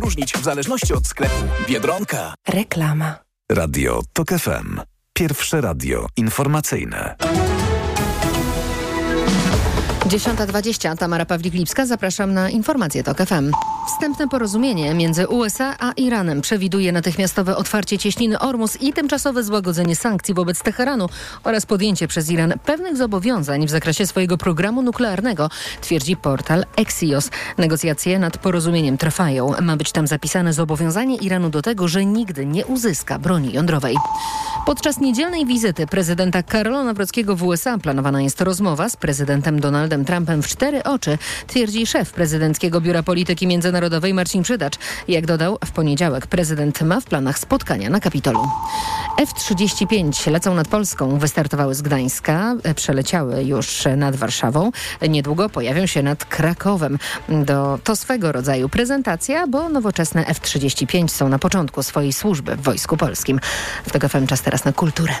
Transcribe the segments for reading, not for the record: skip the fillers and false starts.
różnić w zależności od sklepu. Biedronka. Reklama. Radio TOK FM. Pierwsze radio informacyjne. 10:20. Tamara Pawlik-Lipska. Zapraszam na informacje TOK FM. Wstępne porozumienie między USA a Iranem przewiduje natychmiastowe otwarcie cieśniny Ormus i tymczasowe złagodzenie sankcji wobec Teheranu oraz podjęcie przez Iran pewnych zobowiązań w zakresie swojego programu nuklearnego, twierdzi portal Axios. Negocjacje nad porozumieniem trwają. Ma być tam zapisane zobowiązanie Iranu do tego, że nigdy nie uzyska broni jądrowej. Podczas niedzielnej wizyty prezydenta Karola Nawrockiego w USA planowana jest rozmowa z prezydentem Donaldem Trumpem w 4 oczy, twierdzi szef prezydenckiego Biura Polityki Międzynarodowej Marcin Przydacz. Jak dodał, w poniedziałek prezydent ma w planach spotkania na Kapitolu. F-35 lecą nad Polską, wystartowały z Gdańska, przeleciały już nad Warszawą. Niedługo pojawią się nad Krakowem. To swego rodzaju prezentacja, bo nowoczesne F-35 są na początku swojej służby w Wojsku Polskim. W TOK FM czas teraz na kulturę.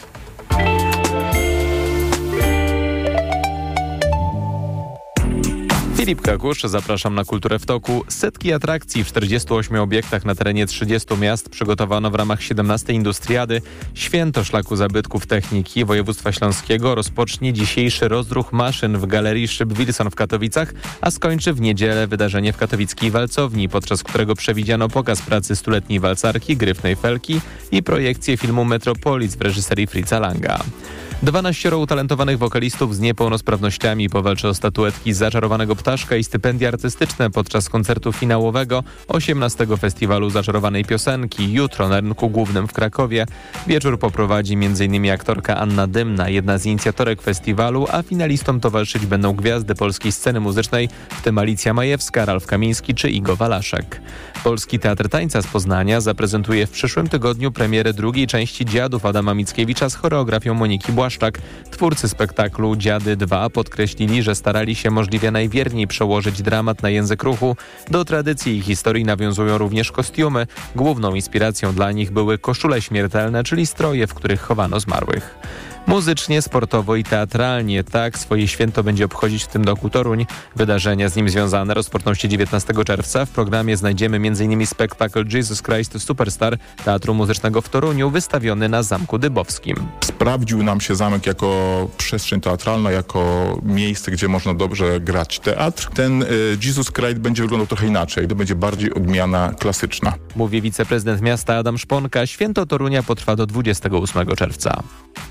Filip Kakusz, zapraszam na Kulturę w Toku. Setki atrakcji w 48 obiektach na terenie 30 miast przygotowano w ramach 17. Industriady. Święto Szlaku Zabytków Techniki Województwa Śląskiego rozpocznie dzisiejszy rozruch maszyn w Galerii Szyb Wilson w Katowicach, a skończy w niedzielę wydarzenie w katowickiej walcowni, podczas którego przewidziano pokaz pracy stuletniej walcarki, Gryfnej Felki i projekcję filmu Metropolis w reżyserii Fritza Langa. 12 utalentowanych wokalistów z niepełnosprawnościami powalczy o statuetki Zaczarowanego Ptaszka i stypendia artystyczne podczas koncertu finałowego 18. Festiwalu Zaczarowanej Piosenki jutro na Rynku Głównym w Krakowie. Wieczór poprowadzi m.in. aktorka Anna Dymna, jedna z inicjatorek festiwalu, a finalistom towarzyszyć będą gwiazdy polskiej sceny muzycznej, w tym Alicja Majewska, Ralf Kamiński czy Igo Walaszek. Polski Teatr Tańca z Poznania zaprezentuje w przyszłym tygodniu premierę drugiej części Dziadów Adama Mickiewicza z choreografią Moniki Błaszczak. Twórcy spektaklu Dziady 2 podkreślili, że starali się możliwie najwierniej przełożyć dramat na język ruchu. Do tradycji i historii nawiązują również kostiumy. Główną inspiracją dla nich były koszule śmiertelne, czyli stroje, w których chowano zmarłych. Muzycznie, sportowo i teatralnie. Tak swoje święto będzie obchodzić w tym roku Toruń. Wydarzenia z nim związane rozpoczną się 19 czerwca. W programie znajdziemy m.in. spektakl Jesus Christ Superstar Teatru Muzycznego w Toruniu, wystawiony na Zamku Dybowskim. Sprawdził nam się zamek jako przestrzeń teatralna, jako miejsce, gdzie można dobrze grać teatr. Ten Jesus Christ będzie wyglądał trochę inaczej. To będzie bardziej odmiana klasyczna. Mówi wiceprezydent miasta Adam Szponka. Święto Torunia potrwa do 28 czerwca.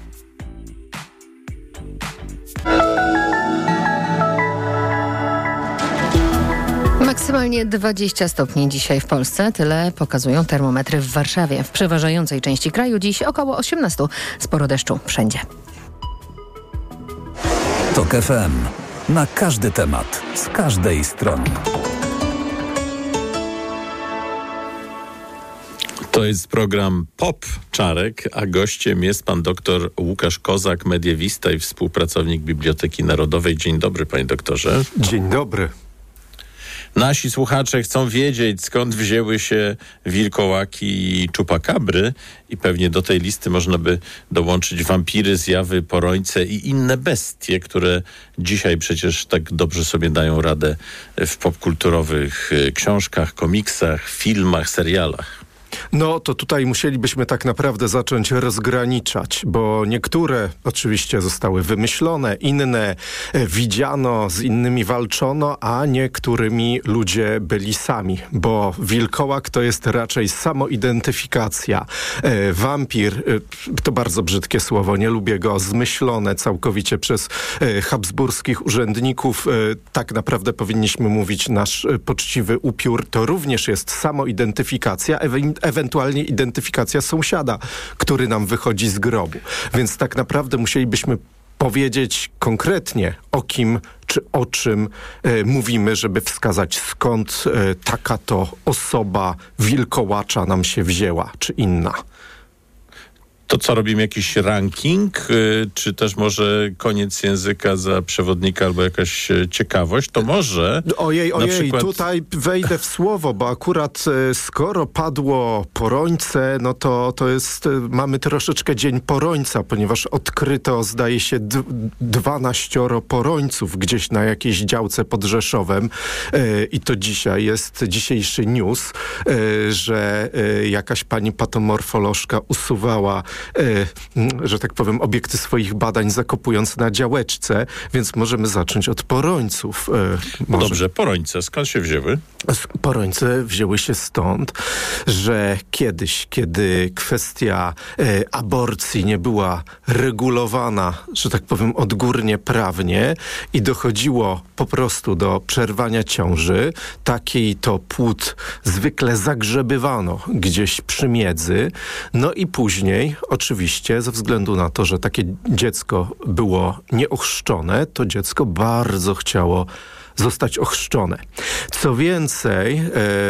Maksymalnie 20 stopni dzisiaj w Polsce. Tyle pokazują termometry w Warszawie. W przeważającej części kraju dziś około 18. Sporo deszczu wszędzie. TOK FM. Na każdy temat. Z każdej strony. To jest program Pop Czarek, a gościem jest pan doktor Łukasz Kozak, mediewista i współpracownik Biblioteki Narodowej. Dzień dobry, panie doktorze. Dzień dobry. Nasi słuchacze chcą wiedzieć, skąd wzięły się wilkołaki i czupakabry, i pewnie do tej listy można by dołączyć wampiry, zjawy, porońce i inne bestie, które dzisiaj przecież tak dobrze sobie dają radę w popkulturowych książkach, komiksach, filmach, serialach. No to tutaj musielibyśmy tak naprawdę zacząć rozgraniczać, bo niektóre oczywiście zostały wymyślone, inne widziano, z innymi walczono, a niektórymi ludzie byli sami, bo wilkołak to jest raczej samoidentyfikacja. Wampir to bardzo brzydkie słowo, nie lubię go, zmyślone całkowicie przez habsburskich urzędników. Tak naprawdę powinniśmy mówić nasz poczciwy upiór, to również jest samoidentyfikacja, ewentualnie identyfikacja sąsiada, który nam wychodzi z grobu. Więc tak naprawdę musielibyśmy powiedzieć konkretnie, o kim czy o czym mówimy, żeby wskazać, skąd taka to osoba wilkołacza nam się wzięła, czy inna. To co, robimy jakiś ranking, czy też może koniec języka za przewodnika albo jakaś ciekawość? To może... Ojej, przykład... tutaj wejdę w słowo, bo akurat skoro padło Porońce, no to jest, mamy troszeczkę dzień Porońca, ponieważ odkryto, zdaje się, 12 porońców gdzieś na jakiejś działce pod Rzeszowem i to dzisiaj jest dzisiejszy news, że jakaś pani patomorfolożka usuwała, że tak powiem, obiekty swoich badań, zakopując na działeczce, więc możemy zacząć od porońców. Dobrze, porońce skąd się wzięły? Porońce wzięły się stąd, że kiedyś, kiedy kwestia aborcji nie była regulowana, że tak powiem, odgórnie prawnie i dochodziło po prostu do przerwania ciąży, taki to płód zwykle zagrzebywano gdzieś przy miedzy, no i później oczywiście ze względu na to, że takie dziecko było nieochrzczone, to dziecko bardzo chciało zostać ochrzczone. Co więcej,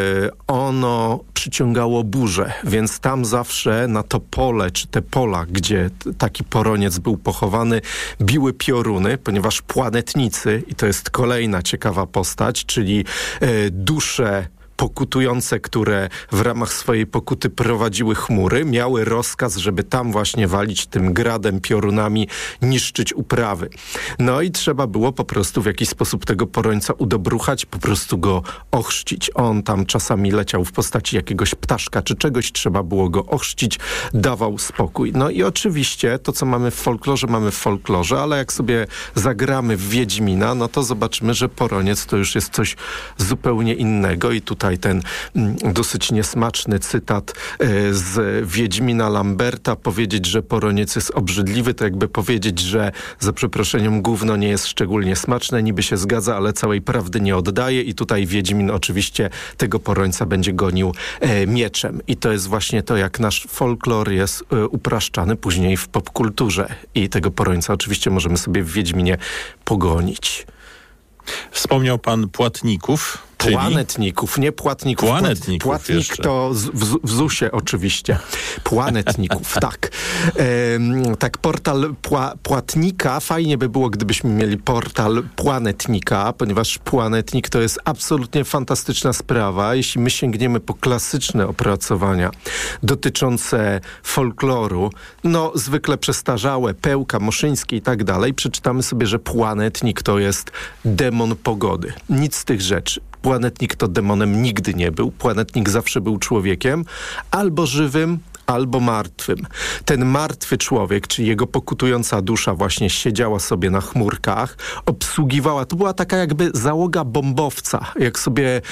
ono przyciągało burzę, więc tam zawsze na to pole, czy te pola, gdzie taki poroniec był pochowany, biły pioruny, ponieważ płanetnicy, i to jest kolejna ciekawa postać, czyli dusze pokutujące, które w ramach swojej pokuty prowadziły chmury, miały rozkaz, żeby tam właśnie walić tym gradem, piorunami, niszczyć uprawy. No i trzeba było po prostu w jakiś sposób tego porońca udobruchać, po prostu go ochrzcić. On tam czasami leciał w postaci jakiegoś ptaszka czy czegoś, trzeba było go ochrzcić, dawał spokój. No i oczywiście to, co mamy w folklorze, ale jak sobie zagramy w Wiedźmina, no to zobaczymy, że poroniec to już jest coś zupełnie innego i tutaj ten dosyć niesmaczny cytat z Wiedźmina Lamberta, powiedzieć, że poroniec jest obrzydliwy, to jakby powiedzieć, że za przeproszeniem gówno nie jest szczególnie smaczne, niby się zgadza, ale całej prawdy nie oddaje i tutaj Wiedźmin oczywiście tego porońca będzie gonił mieczem. I to jest właśnie to, jak nasz folklor jest upraszczany później w popkulturze i tego porońca oczywiście możemy sobie w Wiedźminie pogonić. Wspomniał pan płatników. Płanetników, nie płatników. Płanetników Płatnik jeszcze. to w ZUS-ie oczywiście. Płanetników, tak. Tak, portal Płatnika. Fajnie by było, gdybyśmy mieli portal Płanetnika, ponieważ Płanetnik to jest absolutnie fantastyczna sprawa. Jeśli my sięgniemy po klasyczne opracowania dotyczące folkloru, no zwykle przestarzałe, Pełka, Moszyński i tak dalej, przeczytamy sobie, że Płanetnik to jest demon pogody. Nic z tych rzeczy. Płanetnik to demonem nigdy nie był. Płanetnik zawsze był człowiekiem, albo żywym, albo martwym. Ten martwy człowiek, czyli jego pokutująca dusza właśnie siedziała sobie na chmurkach, obsługiwała, to była taka jakby załoga bombowca. Jak sobie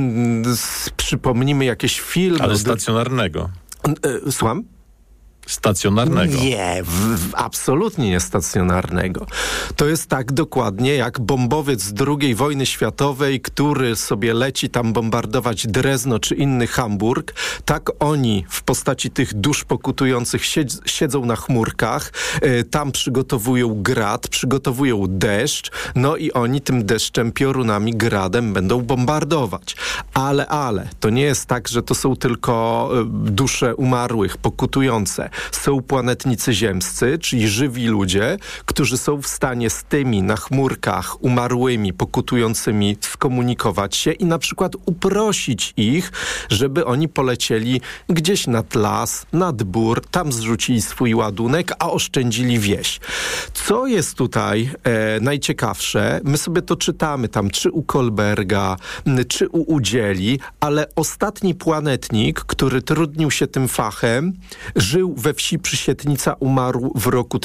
przypomnimy jakieś filmy... Ale stacjonarnego. Słucham? Stacjonarnego. Nie, absolutnie nie stacjonarnego. To jest tak dokładnie jak bombowiec z II wojny światowej, który sobie leci tam bombardować Drezno czy inny Hamburg. Tak oni w postaci tych dusz pokutujących siedzą na chmurkach, tam przygotowują grad, przygotowują deszcz, no i oni tym deszczem, piorunami, gradem będą bombardować. Ale, to nie jest tak, że to są tylko dusze umarłych, pokutujące. Są płanetnicy ziemscy, czyli żywi ludzie, którzy są w stanie z tymi na chmurkach umarłymi, pokutującymi skomunikować się i na przykład uprosić ich, żeby oni polecieli gdzieś nad las, nad bór, tam zrzucili swój ładunek, a oszczędzili wieś. Co jest tutaj najciekawsze, my sobie to czytamy tam, czy u Kolberga, czy u Udzieli, ale ostatni płanetnik, który trudnił się tym fachem, żył we wsi Przysietnica, umarł w roku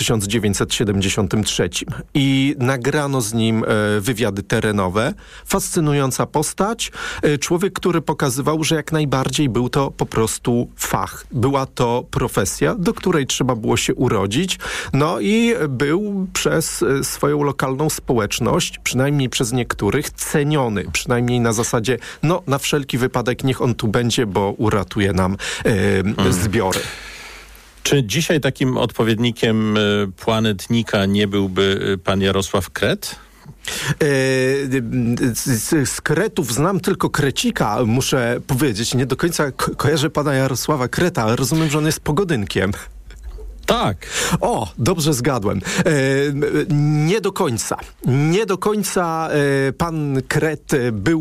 1973 i nagrano z nim wywiady terenowe. Fascynująca postać. Człowiek, który pokazywał, że jak najbardziej był to po prostu fach. Była to profesja, do której trzeba było się urodzić. No i był przez swoją lokalną społeczność, przynajmniej przez niektórych, ceniony. Przynajmniej na zasadzie, no na wszelki wypadek niech on tu będzie, bo uratuje nam zbiory. Czy dzisiaj takim odpowiednikiem płanetnika nie byłby pan Jarosław Kret? Z Kretów znam tylko Krecika, muszę powiedzieć. Nie do końca kojarzę pana Jarosława Kreta, ale rozumiem, że on jest pogodynkiem. Tak. O, dobrze zgadłem. Nie do końca. Nie do końca pan Kret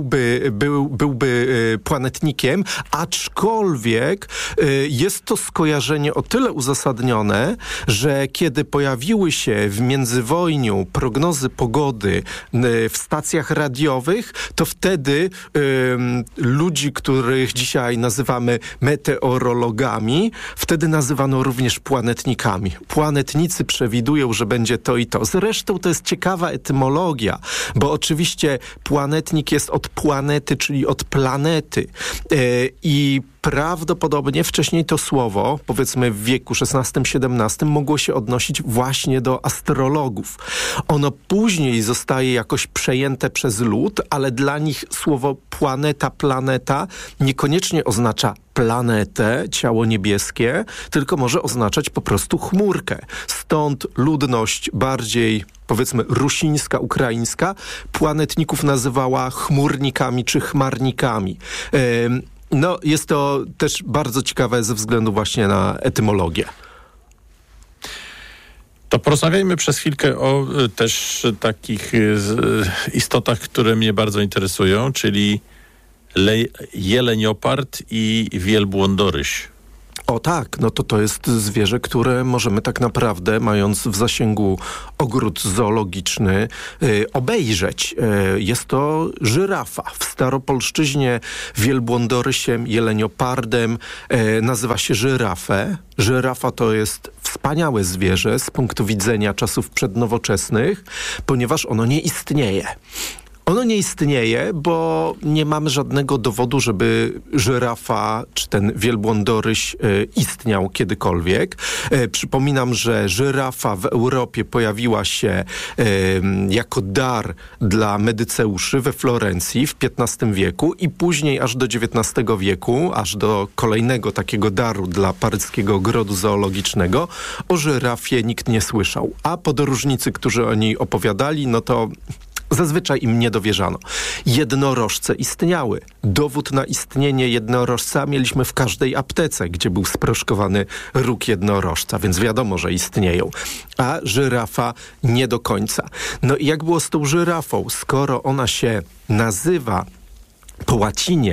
byłby planetnikiem, aczkolwiek jest to skojarzenie o tyle uzasadnione, że kiedy pojawiły się w międzywojniu prognozy pogody w stacjach radiowych, to wtedy ludzi, których dzisiaj nazywamy meteorologami, wtedy nazywano również planetnikami. Planetnicy przewidują, że będzie to i to. Zresztą to jest ciekawa etymologia, bo oczywiście planetnik jest od planety, czyli od planety. I prawdopodobnie wcześniej to słowo, powiedzmy w wieku XVI-XVII, mogło się odnosić właśnie do astrologów. Ono później zostaje jakoś przejęte przez lud, ale dla nich słowo planeta niekoniecznie oznacza planetę, ciało niebieskie, tylko może oznaczać po prostu chmurkę. Stąd ludność bardziej, powiedzmy, rusińska, ukraińska, planetników nazywała chmurnikami czy chmarnikami. No, jest to też bardzo ciekawe ze względu właśnie na etymologię. To porozmawiajmy przez chwilkę o też takich istotach, które mnie bardzo interesują, czyli jeleniopard i wielbłądoryś. O tak, no to jest zwierzę, które możemy tak naprawdę, mając w zasięgu ogród zoologiczny, obejrzeć. Jest to żyrafa. W staropolszczyźnie wielbłądorysiem, jeleniopardem nazywa się żyrafę. Żyrafa to jest wspaniałe zwierzę z punktu widzenia czasów przednowoczesnych, ponieważ ono nie istnieje. Ono nie istnieje, bo nie mamy żadnego dowodu, żeby żyrafa czy ten wielbłądoryś istniał kiedykolwiek. Przypominam, że żyrafa w Europie pojawiła się jako dar dla medyceuszy we Florencji w XV wieku i później aż do XIX wieku, aż do kolejnego takiego daru dla paryskiego ogrodu zoologicznego, o żyrafie nikt nie słyszał. A podróżnicy, którzy o niej opowiadali, no to zazwyczaj im nie dowierzano. Jednorożce istniały. Dowód na istnienie jednorożca mieliśmy w każdej aptece, gdzie był sproszkowany róg jednorożca, więc wiadomo, że istnieją. A żyrafa nie do końca. No i jak było z tą żyrafą? Skoro ona się nazywa po łacinie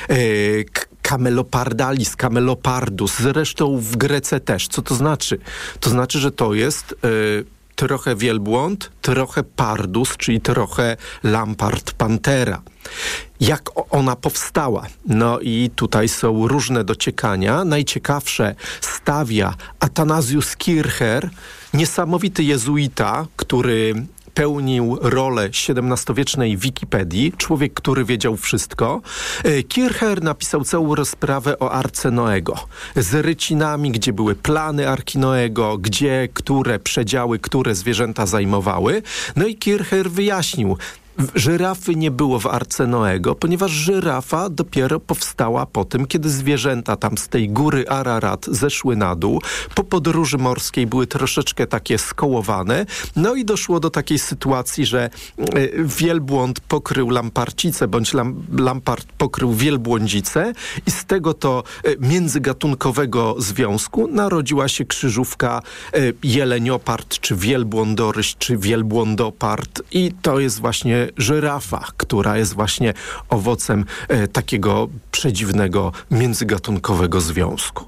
Camelopardalis, Camelopardus, zresztą w Grece też. Co to znaczy? To znaczy, że to jest trochę wielbłąd, trochę pardus, czyli trochę lampart pantera. Jak ona powstała? No i tutaj są różne dociekania. Najciekawsze stawia Athanasius Kircher, niesamowity jezuita, który pełnił rolę XVII-wiecznej Wikipedii, człowiek, który wiedział wszystko. Kircher napisał całą rozprawę o Arce Noego, z rycinami, gdzie były plany Arki Noego, gdzie które przedziały, które zwierzęta zajmowały. No i Kircher wyjaśnił, żyrafy nie było w Arce Noego, ponieważ żyrafa dopiero powstała po tym, kiedy zwierzęta tam z tej góry Ararat zeszły na dół. Po podróży morskiej były troszeczkę takie skołowane. No i doszło do takiej sytuacji, że wielbłąd pokrył lamparcicę, bądź lampart pokrył wielbłądzicę i z tego to międzygatunkowego związku narodziła się krzyżówka jeleniopard, czy wielbłądoryś, czy wielbłądopard i to jest właśnie żyrafa, która jest właśnie owocem takiego przedziwnego międzygatunkowego związku.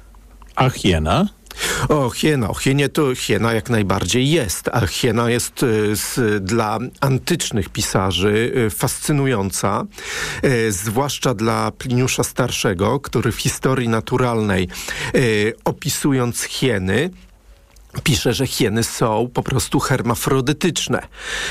A hiena? O, hienie to hiena jak najbardziej jest, a hiena jest dla antycznych pisarzy fascynująca, zwłaszcza dla Pliniusza Starszego, który w Historii Naturalnej opisując hieny pisze, że hieny są po prostu hermafrodytyczne.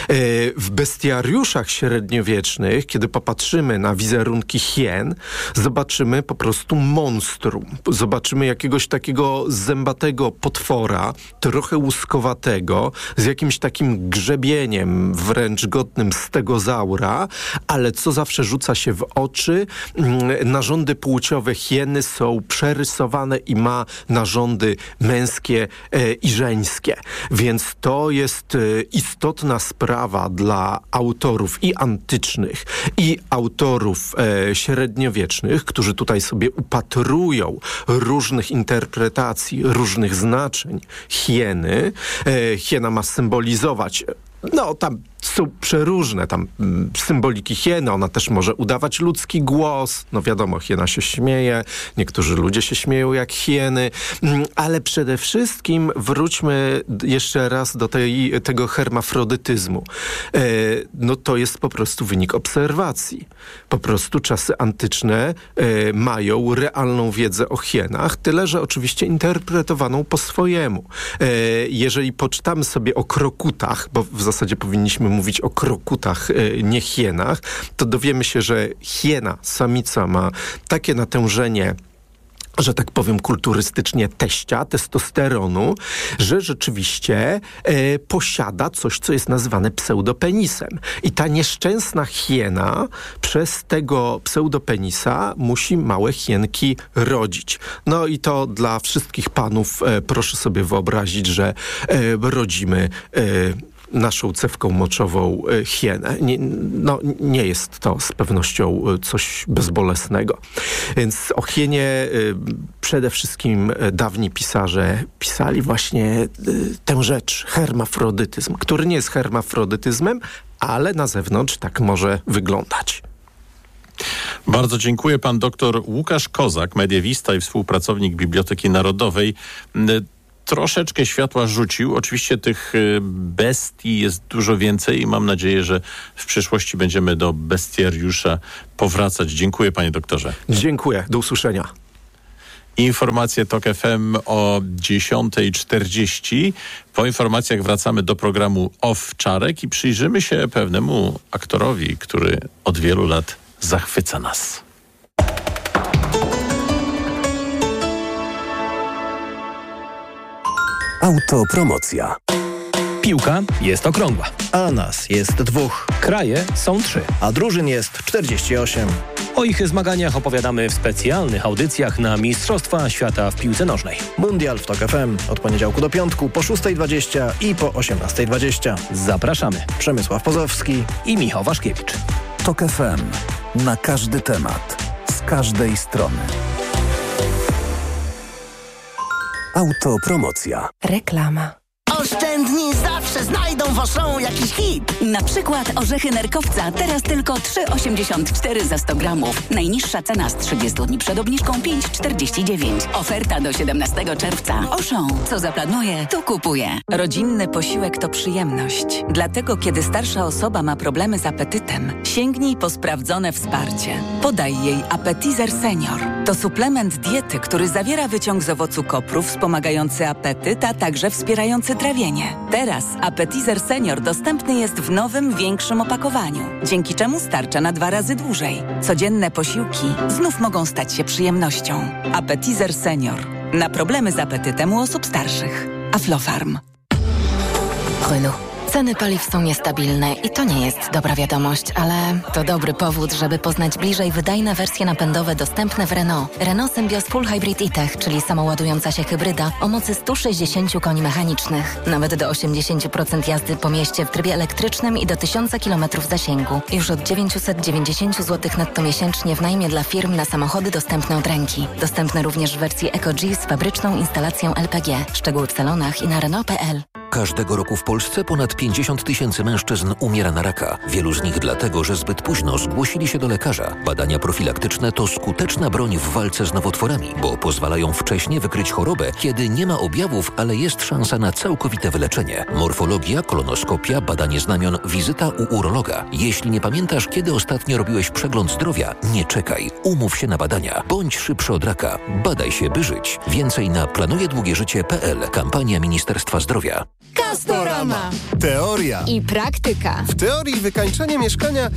W bestiariuszach średniowiecznych, kiedy popatrzymy na wizerunki hien, zobaczymy po prostu monstrum. Zobaczymy jakiegoś takiego zębatego potwora, trochę łuskowatego, z jakimś takim grzebieniem wręcz godnym stegozaura, ale co zawsze rzuca się w oczy, narządy płciowe hieny są przerysowane i ma narządy męskie i i żeńskie. Więc to jest istotna sprawa dla autorów i antycznych, i autorów średniowiecznych, którzy tutaj sobie upatrują różnych interpretacji, różnych znaczeń hieny. Hiena ma symbolizować, tam są przeróżne symboliki hieny. Ona też może udawać ludzki głos. Wiadomo, hiena się śmieje. Niektórzy ludzie się śmieją jak hieny. Ale przede wszystkim wróćmy jeszcze raz do tego hermafrodytyzmu. To jest po prostu wynik obserwacji. Po prostu czasy antyczne mają realną wiedzę o hienach, tyle że oczywiście interpretowaną po swojemu. Jeżeli poczytamy sobie o krokutach, bo w zasadzie powinniśmy mówić o krokutach, nie hienach, to dowiemy się, że hiena, samica ma takie natężenie, że tak powiem kulturystycznie, teścia, testosteronu, że rzeczywiście posiada coś, co jest nazywane pseudopenisem. I ta nieszczęsna hiena przez tego pseudopenisa musi małe hienki rodzić. I to dla wszystkich panów proszę sobie wyobrazić, że rodzimy naszą cewką moczową hienę. Nie jest to z pewnością coś bezbolesnego. Więc o hienie przede wszystkim dawni pisarze pisali właśnie tę rzecz, hermafrodytyzm, który nie jest hermafrodytyzmem, ale na zewnątrz tak może wyglądać. Bardzo dziękuję. Pan doktor Łukasz Kozak, mediewista i współpracownik Biblioteki Narodowej, troszeczkę światła rzucił. Oczywiście tych bestii jest dużo więcej i mam nadzieję, że w przyszłości będziemy do bestiariusza powracać. Dziękuję, panie doktorze. Dziękuję. Do usłyszenia. Informacje TOK FM o 10:40. Po informacjach wracamy do programu Owczarek i przyjrzymy się pewnemu aktorowi, który od wielu lat zachwyca nas. Autopromocja. Piłka jest okrągła. A nas jest 2. Kraje są 3. A drużyn jest 48. O ich zmaganiach opowiadamy w specjalnych audycjach na Mistrzostwa Świata w piłce nożnej. Mundial w TOK FM od poniedziałku do piątku po 6:20 i po 18:20. Zapraszamy. Przemysław Pozowski i Michał Waszkiewicz. TOK FM. Na każdy temat. Z każdej strony. Autopromocja. Reklama. Oszczędni zawsze znajdą w Auchan jakiś hit. Na przykład orzechy nerkowca teraz tylko 3,84 za 100 gramów. Najniższa cena z 30 dni przed obniżką 5,49. Oferta do 17 czerwca. Auchan. Co zaplanuje, to kupuje. Rodzinny posiłek to przyjemność. Dlatego kiedy starsza osoba ma problemy z apetytem, sięgnij po sprawdzone wsparcie. Podaj jej Appetizer Senior. To suplement diety, który zawiera wyciąg z owocu kopru wspomagający apetyt, a także wspierający trawienie. Teraz Appetizer Senior dostępny jest w nowym, większym opakowaniu, dzięki czemu starcza na 2 razy dłużej. Codzienne posiłki znów mogą stać się przyjemnością. Appetizer Senior. Na problemy z apetytem u osób starszych. Aflofarm. Renault. Ceny paliw są niestabilne i to nie jest dobra wiadomość, ale to dobry powód, żeby poznać bliżej wydajne wersje napędowe dostępne w Renault. Renault Sybios Full Hybrid e-Tech, czyli samoładująca się hybryda o mocy 160 koni mechanicznych. Nawet do 80% jazdy po mieście w trybie elektrycznym i do 1000 km zasięgu. Już od 990 zł netto miesięcznie w najmie dla firm na samochody dostępne od ręki. Dostępne również w wersji Eco-G z fabryczną instalacją LPG. Szczegóły w salonach i na Renault.pl. Każdego roku w Polsce ponad 50 000 mężczyzn umiera na raka. Wielu z nich dlatego, że zbyt późno zgłosili się do lekarza. Badania profilaktyczne to skuteczna broń w walce z nowotworami, bo pozwalają wcześnie wykryć chorobę, kiedy nie ma objawów, ale jest szansa na całkowite wyleczenie. Morfologia, kolonoskopia, badanie znamion, wizyta u urologa. Jeśli nie pamiętasz, kiedy ostatnio robiłeś przegląd zdrowia, nie czekaj. Umów się na badania. Bądź szybszy od raka. Badaj się, by żyć. Więcej na planujedługieżycie.pl. Kampania Ministerstwa Zdrowia. Castorama. Teoria i praktyka. W teorii wykańczenie mieszkania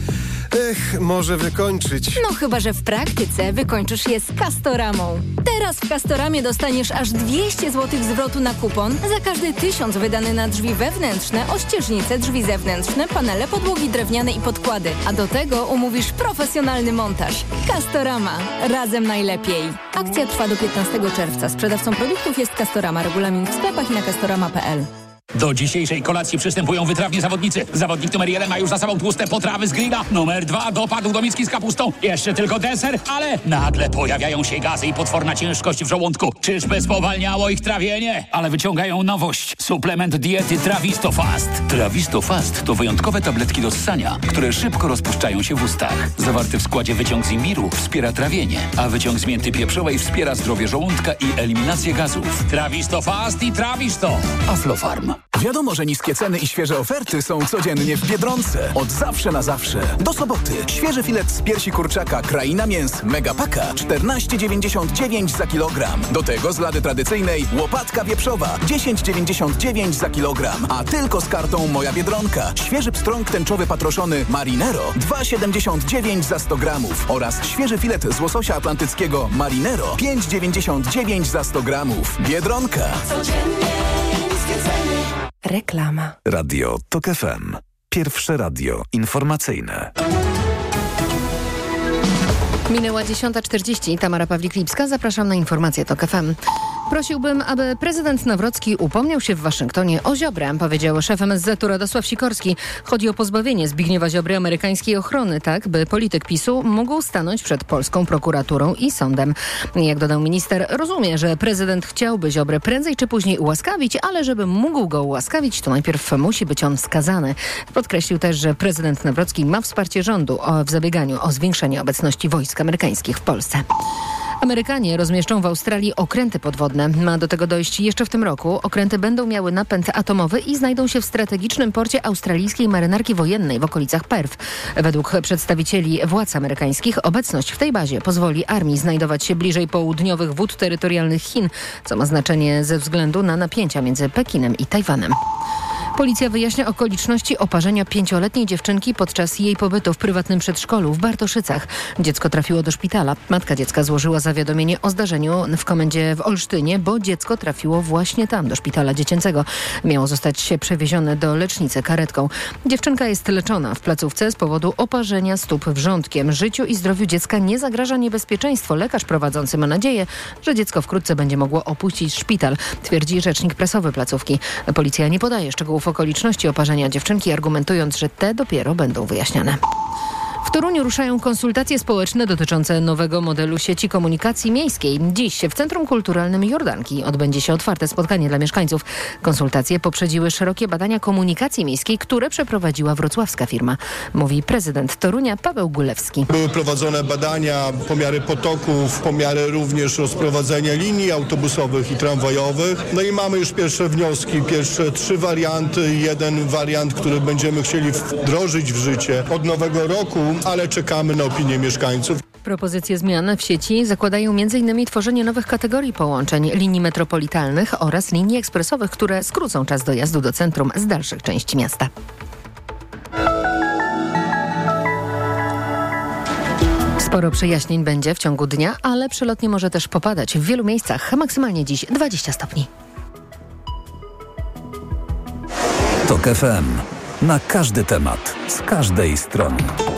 Może wykończyć. No chyba, że w praktyce wykończysz je z Castoramą. Teraz w Castoramie dostaniesz aż 200 zł zwrotu na kupon za każdy 1000 wydany na drzwi wewnętrzne, ościeżnice, drzwi zewnętrzne, panele, podłogi drewniane i podkłady. A do tego umówisz profesjonalny montaż. Castorama. Razem najlepiej. Akcja trwa do 15 czerwca. Sprzedawcą produktów jest Castorama. Regulamin w sklepach i na castorama.pl. Do dzisiejszej kolacji przystępują wytrawni zawodnicy. Zawodnik numer 1 ma już za sobą tłuste potrawy z grilla. Numer 2 dopadł do miski z kapustą. Jeszcze tylko deser, ale nagle pojawiają się gazy i potworna ciężkość w żołądku. Czyżby spowalniało ich trawienie? Ale wyciągają nowość. Suplement diety Trawisto Fast. Trawisto Fast to wyjątkowe tabletki do ssania, które szybko rozpuszczają się w ustach. Zawarty w składzie wyciąg z imbiru wspiera trawienie, a wyciąg z mięty pieprzowej wspiera zdrowie żołądka i eliminację gazów. Trawisto Fast i Trawisto. Aflofarm. Wiadomo, że niskie ceny i świeże oferty są codziennie w Biedronce. Od zawsze na zawsze. Do soboty. Świeży filet z piersi kurczaka Kraina Mięs Megapaka 14,99 za kilogram. Do tego z lady tradycyjnej łopatka wieprzowa 10,99 za kilogram. A tylko z kartą Moja Biedronka. Świeży pstrąg tęczowy patroszony Marinero 2,79 za 100 gramów. Oraz świeży filet z łososia atlantyckiego Marinero 5,99 za 100 gramów. Biedronka. Codziennie niskie ceny. Reklama. Radio TOK FM. Pierwsze radio informacyjne. Minęła 10:40. Tamara Pawlik-Lipska. Zapraszam na informacje TOK FM. Prosiłbym, aby prezydent Nawrocki upomniał się w Waszyngtonie o Ziobrę, powiedział szef MSZ-u Radosław Sikorski. Chodzi o pozbawienie Zbigniewa Ziobry amerykańskiej ochrony, tak by polityk PiS-u mógł stanąć przed polską prokuraturą i sądem. Jak dodał minister, rozumie, że prezydent chciałby Ziobrę prędzej czy później ułaskawić, ale żeby mógł go ułaskawić, to najpierw musi być on skazany. Podkreślił też, że prezydent Nawrocki ma wsparcie rządu w zabieganiu o zwiększenie obecności wojsk amerykańskich w Polsce. Amerykanie rozmieszczą w Australii okręty podwodne. Ma do tego dojść jeszcze w tym roku. Okręty będą miały napęd atomowy i znajdą się w strategicznym porcie australijskiej marynarki wojennej w okolicach Perth. Według przedstawicieli władz amerykańskich obecność w tej bazie pozwoli armii znajdować się bliżej południowych wód terytorialnych Chin, co ma znaczenie ze względu na napięcia między Pekinem i Tajwanem. Policja wyjaśnia okoliczności oparzenia 5-letniej dziewczynki podczas jej pobytu w prywatnym przedszkolu w Bartoszycach. Dziecko trafiło do szpitala. Matka dziecka złożyła zawiadomienie o zdarzeniu w komendzie w Olsztynie, bo dziecko trafiło właśnie tam, do szpitala dziecięcego. Miało zostać przewiezione do lecznicy karetką. Dziewczynka jest leczona w placówce z powodu oparzenia stóp wrzątkiem. Życiu i zdrowiu dziecka nie zagraża niebezpieczeństwo. Lekarz prowadzący ma nadzieję, że dziecko wkrótce będzie mogło opuścić szpital, twierdzi rzecznik prasowy placówki. Policja nie podaje szczegółów okoliczności oparzenia dziewczynki, argumentując, że te dopiero będą wyjaśniane. W Toruniu ruszają konsultacje społeczne dotyczące nowego modelu sieci komunikacji miejskiej. Dziś w Centrum Kulturalnym Jordanki odbędzie się otwarte spotkanie dla mieszkańców. Konsultacje poprzedziły szerokie badania komunikacji miejskiej, które przeprowadziła wrocławska firma. Mówi prezydent Torunia Paweł Gulewski. Były prowadzone badania, pomiary potoków, pomiary również rozprowadzenia linii autobusowych i tramwajowych. No i mamy już pierwsze wnioski, pierwsze 3 warianty. Jeden wariant, który będziemy chcieli wdrożyć w życie od nowego roku, ale czekamy na opinię mieszkańców. Propozycje zmian w sieci zakładają m.in. tworzenie nowych kategorii połączeń, linii metropolitalnych oraz linii ekspresowych, które skrócą czas dojazdu do centrum z dalszych części miasta. Sporo przejaśnień będzie w ciągu dnia, ale przelotnie może też popadać w wielu miejscach. Maksymalnie dziś 20 stopni. TOK FM. Na każdy temat, z każdej strony.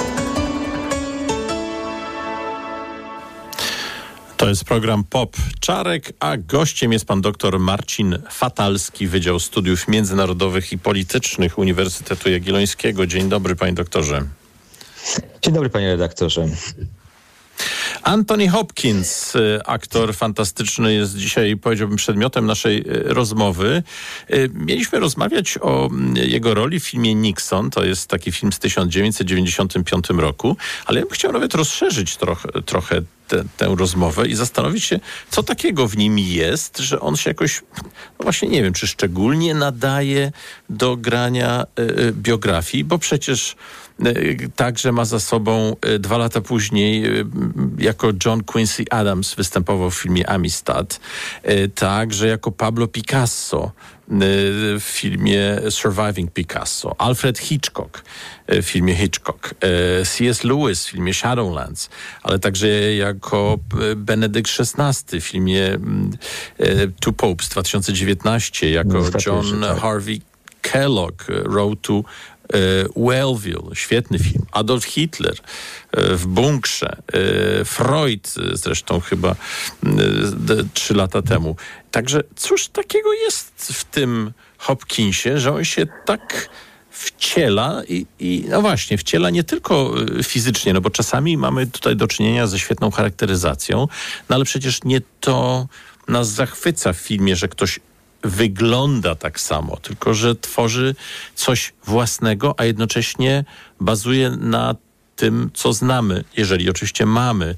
To jest program Pop Czarek, a gościem jest pan dr Marcin Fatalski, Wydział Studiów Międzynarodowych i Politycznych Uniwersytetu Jagiellońskiego. Dzień dobry, panie doktorze. Dzień dobry, panie redaktorze. Anthony Hopkins, aktor fantastyczny, jest dzisiaj, powiedziałbym, przedmiotem naszej rozmowy. Mieliśmy rozmawiać o jego roli w filmie Nixon. To jest taki film z 1995 roku, ale ja bym chciał nawet rozszerzyć trochę tę rozmowę i zastanowić się, co takiego w nim jest, że on się jakoś, no właśnie nie wiem, czy szczególnie nadaje do grania biografii, bo przecież także ma za sobą 2 lata później jako John Quincy Adams występował w filmie Amistad, także jako Pablo Picasso w filmie Surviving Picasso, Alfred Hitchcock w filmie Hitchcock, C.S. Lewis w filmie Shadowlands, ale także jako Benedykt XVI w filmie Two Popes 2019, jako John Harvey Kellogg Road to Wellville, świetny film, Adolf Hitler w bunkrze, Freud zresztą chyba 3 lata temu. Także cóż takiego jest w tym Hopkinsie, że on się tak wciela i no właśnie, wciela nie tylko fizycznie, no bo czasami mamy tutaj do czynienia ze świetną charakteryzacją, no ale przecież nie to nas zachwyca w filmie, że ktoś wygląda tak samo, tylko że tworzy coś własnego, a jednocześnie bazuje na tym, co znamy, jeżeli oczywiście mamy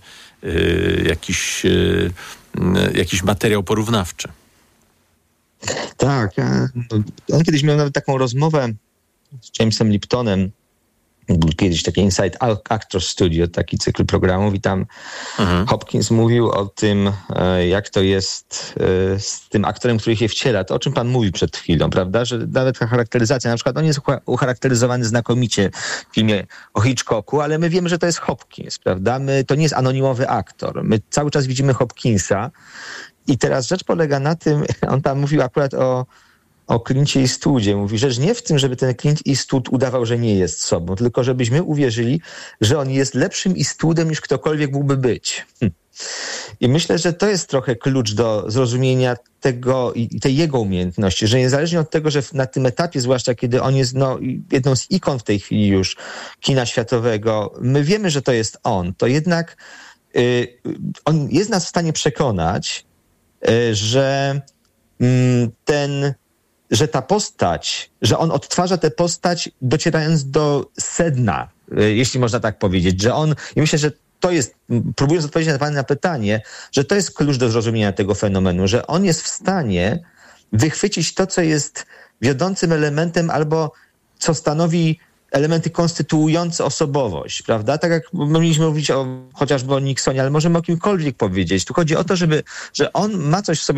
jakiś materiał porównawczy. Tak. On kiedyś miał nawet taką rozmowę z Jamesem Liptonem. Był kiedyś taki Inside Actors Studio, taki cykl programów i tam Hopkins mówił o tym, jak to jest z tym aktorem, który się wciela. To o czym pan mówił przed chwilą, prawda? Że nawet ta charakteryzacja, na przykład on jest ucharakteryzowany znakomicie w filmie o Hitchcocku, ale my wiemy, że to jest Hopkins, prawda? To nie jest anonimowy aktor. My cały czas widzimy Hopkinsa i teraz rzecz polega na tym, on tam mówił akurat o Clintzie Eastwoodzie. Mówi, rzecz nie w tym, żeby ten Clint Eastwood udawał, że nie jest sobą, tylko żebyśmy uwierzyli, że on jest lepszym Eastwoodem niż ktokolwiek mógłby być. I myślę, że to jest trochę klucz do zrozumienia tego i tej jego umiejętności, że niezależnie od tego, że na tym etapie, zwłaszcza kiedy on jest jedną z ikon w tej chwili już kina światowego, my wiemy, że to jest on, to jednak on jest nas w stanie przekonać, że ta postać, że on odtwarza tę postać docierając do sedna, jeśli można tak powiedzieć, że on, i myślę, że to jest, próbując odpowiedzieć na pytanie, że to jest klucz do zrozumienia tego fenomenu, że on jest w stanie wychwycić to, co jest wiodącym elementem albo co stanowi elementy konstytuujące osobowość, prawda? Tak jak mogliśmy mówić chociażby o Nixonie, ale możemy o kimkolwiek powiedzieć. Tu chodzi o to, że on ma coś w sobie